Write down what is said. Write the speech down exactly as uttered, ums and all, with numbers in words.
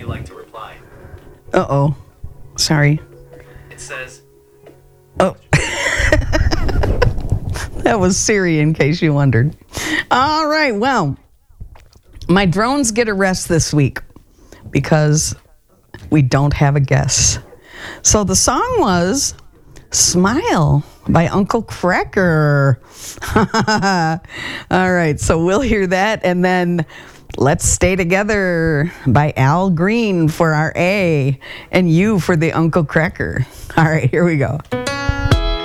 you like to reply? Uh-oh. Sorry. It says... Oh. That was Siri, in case you wondered. All right, well, my drones get a rest this week because we don't have a guest. So the song was Smile by Uncle Cracker. All right, so we'll hear that, and then Let's Stay Together by Al Green for our A, and You for the Uncle Cracker. All right, here we go.